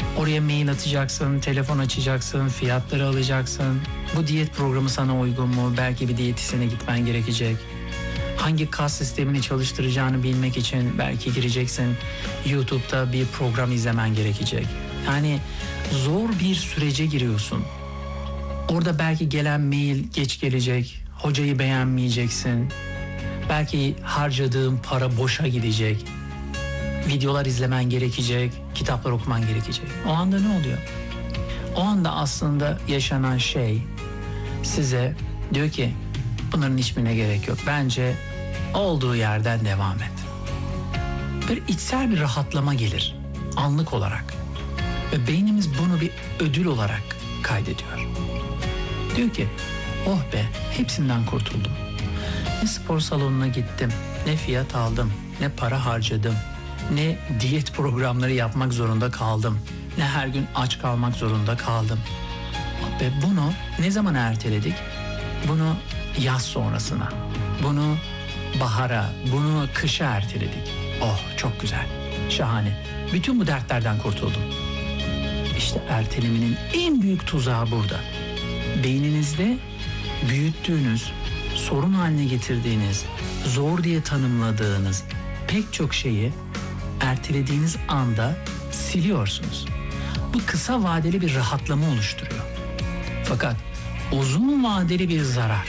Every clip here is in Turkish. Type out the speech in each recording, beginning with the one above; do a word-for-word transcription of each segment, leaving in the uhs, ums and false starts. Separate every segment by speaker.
Speaker 1: Oraya mail atacaksın, telefon açacaksın, fiyatları alacaksın. Bu diyet programı sana uygun mu? Belki bir diyetisyene gitmen gerekecek. Hangi kas sistemini çalıştıracağını bilmek için belki gireceksin. YouTube'da bir program izlemen gerekecek. Yani zor bir sürece giriyorsun. Orada belki gelen mail geç gelecek. Hocayı beğenmeyeceksin. Belki harcadığın para boşa gidecek. Videolar izlemen gerekecek. Kitaplar okuman gerekecek. O anda ne oluyor? O anda aslında yaşanan şey size diyor ki bunların hiçbirine gerek yok. Bence olduğu yerden devam et. Bir içsel bir rahatlama gelir anlık olarak. Ve beynimiz bunu bir ödül olarak kaydediyor. Diyor ki oh be hepsinden kurtuldum. Ne spor salonuna gittim, ne fiyat aldım, ne para harcadım, ne diyet programları yapmak zorunda kaldım, ne her gün aç kalmak zorunda kaldım. Ve bunu ne zaman erteledik? Bunu yaz sonrasına, bunu bahara, bunu kışa erteledik. Oh çok güzel, şahane. Bütün bu dertlerden kurtuldum. İşte ertelemenin en büyük tuzağı burada. Beyninizde büyüttüğünüz, sorun haline getirdiğiniz, zor diye tanımladığınız pek çok şeyi ertelediğiniz anda siliyorsunuz. Bu kısa vadeli bir rahatlama oluşturuyor. Fakat uzun vadeli bir zarar.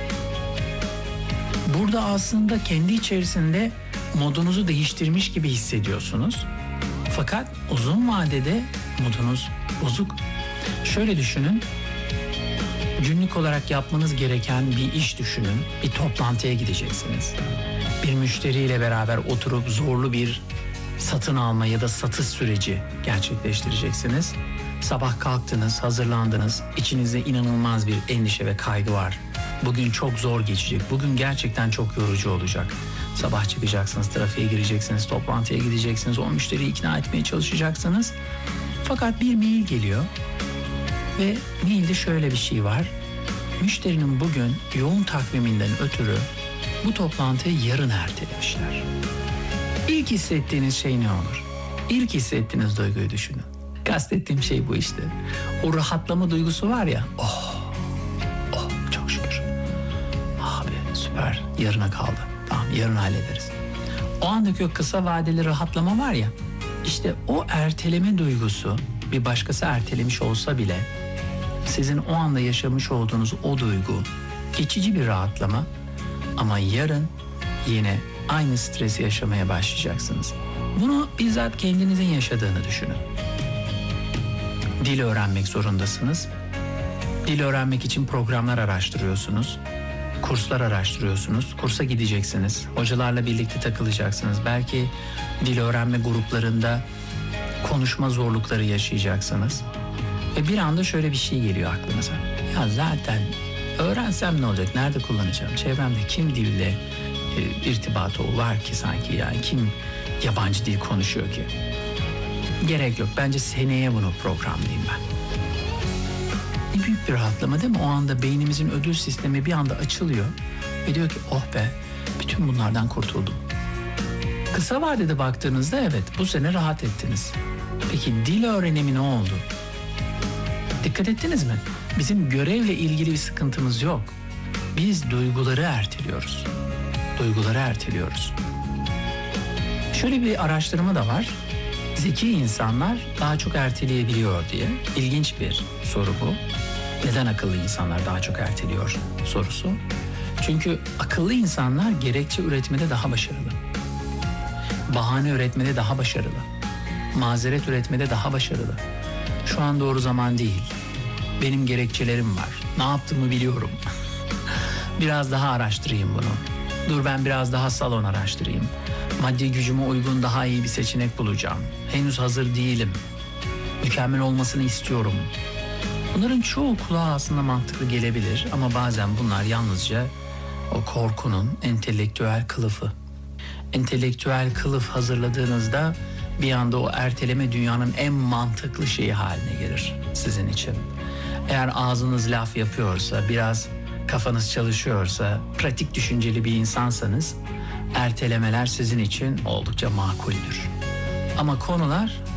Speaker 1: Burada aslında kendi içerisinde modunuzu değiştirmiş gibi hissediyorsunuz. Fakat uzun vadede modunuz bozuk. Şöyle düşünün. Günlük olarak yapmanız gereken bir iş düşünün. Bir toplantıya gideceksiniz. Bir müşteriyle beraber oturup zorlu bir satın alma ya da satış süreci gerçekleştireceksiniz. Sabah kalktınız, hazırlandınız. İçinizde inanılmaz bir endişe ve kaygı var. Bugün çok zor geçecek. Bugün gerçekten çok yorucu olacak. Sabah çıkacaksınız, trafiğe gireceksiniz, toplantıya gideceksiniz. O müşteriyi ikna etmeye çalışacaksınız. Fakat bir mail geliyor. Ve mailde şöyle bir şey var. Müşterinin bugün yoğun takviminden ötürü bu toplantıyı yarın ertelemişler. İlk hissettiğiniz şey ne olur? İlk hissettiğiniz duyguyu düşünün. Kastettiğim şey bu işte. O rahatlama duygusu var ya. Oh, oh çok şükür. Abi süper, yarına kaldı. Tamam, yarın hallederiz. O andaki o kısa vadeli rahatlama var ya. İşte o erteleme duygusu bir başkası ertelemiş olsa bile sizin o anda yaşamış olduğunuz o duygu geçici bir rahatlama ama yarın yine aynı stresi yaşamaya başlayacaksınız. Bunu bizzat kendinizin yaşadığını düşünün. Dil öğrenmek zorundasınız. Dil öğrenmek için programlar araştırıyorsunuz. Kurslar araştırıyorsunuz. Kursa gideceksiniz. Hocalarla birlikte takılacaksınız. Belki dil öğrenme gruplarında konuşma zorlukları yaşayacaksınız. Ve bir anda şöyle bir şey geliyor aklınıza. Ya zaten öğrensem ne olacak? Nerede kullanacağım? Çevremde kim dille e, irtibatı var ki sanki yani? Kim yabancı dil konuşuyor ki? Gerek yok. Bence seneye bunu programlayayım ben. Ne büyük bir rahatlama değil mi? O anda beynimizin ödül sistemi bir anda açılıyor. Ve diyor ki oh be bütün bunlardan kurtuldum. Kısa vadede baktığınızda evet bu sene rahat ettiniz. Peki dil öğrenimi ne oldu? Dikkat ettiniz mi? Bizim görevle ilgili bir sıkıntımız yok. Biz duyguları erteliyoruz. Duyguları erteliyoruz. Şöyle bir araştırma da var. Zeki insanlar daha çok erteleyebiliyor diye. İlginç bir soru bu. Neden akıllı insanlar daha çok erteliyor sorusu. Çünkü akıllı insanlar gerekçe üretmede daha başarılı. Bahane üretmede daha başarılı. Mazeret üretmede daha başarılı. Şu an doğru zaman değil. Benim gerekçelerim var. Ne yaptığımı biliyorum. Biraz daha araştırayım bunu. Dur ben biraz daha salon araştırayım. Maddi gücüme uygun daha iyi bir seçenek bulacağım. Henüz hazır değilim. Mükemmel olmasını istiyorum. Bunların çoğu kulağa aslında mantıklı gelebilir ama bazen bunlar yalnızca o korkunun entelektüel kılıfı. Entelektüel kılıf hazırladığınızda bir anda o erteleme dünyanın en mantıklı şeyi haline gelir sizin için. Eğer ağzınız laf yapıyorsa, biraz kafanız çalışıyorsa, pratik düşünceli bir insansanız ertelemeler sizin için oldukça makuldür. Ama konular